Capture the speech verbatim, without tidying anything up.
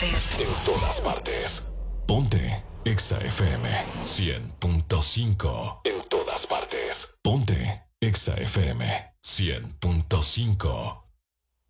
partes. En todas partes. Ponte Exa F M cien punto cinco. En todas partes. Ponte Exa F M cien punto cinco.